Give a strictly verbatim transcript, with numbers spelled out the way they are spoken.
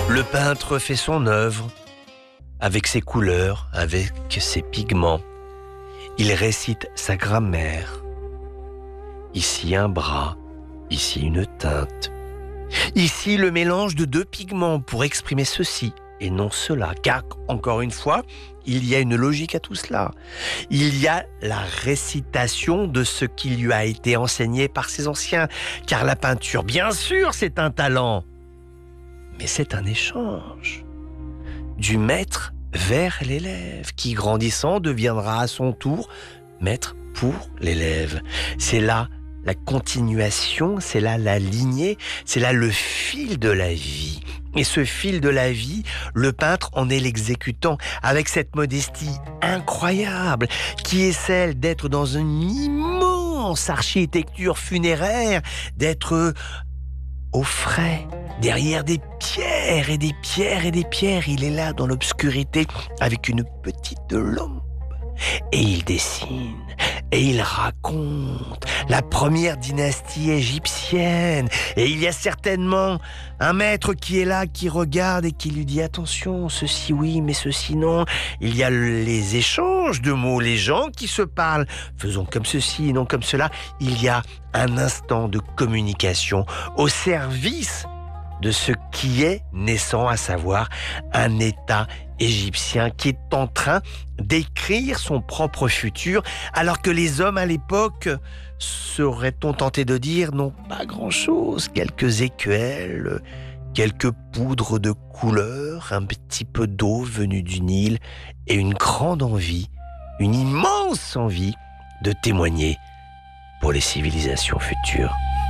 Le peintre fait son œuvre, avec ses couleurs, avec ses pigments. Il récite sa grammaire. Ici un bras, ici une teinte. Ici le mélange de deux pigments pour exprimer ceci et non cela. Car, encore une fois, il y a une logique à tout cela. Il y a la récitation de ce qui lui a été enseigné par ses anciens. Car la peinture, bien sûr, c'est un talent. Mais c'est un échange du maître vers l'élève, qui grandissant deviendra à son tour maître pour l'élève. C'est là la continuation, c'est là la lignée, c'est là le fil de la vie. Et ce fil de la vie, le peintre en est l'exécutant, avec cette modestie incroyable, qui est celle d'être dans une immense architecture funéraire, d'être au frais, derrière des pierres et des pierres et des pierres. Il est là dans l'obscurité avec une petite lampe. Et il dessine, et il raconte la première dynastie égyptienne. Et il y a certainement un maître qui est là, qui regarde et qui lui dit « Attention, ceci oui, mais ceci non ». Il y a les échanges de mots, les gens qui se parlent « Faisons comme ceci, non comme cela ». Il y a un instant de communication au service de ce qui est naissant, à savoir un État égyptien qui est en train d'écrire son propre futur, alors que les hommes à l'époque, serait-on tenté de dire, n'ont pas grand-chose, quelques écuelles, quelques poudres de couleur, un petit peu d'eau venue du Nil et une grande envie, une immense envie de témoigner pour les civilisations futures.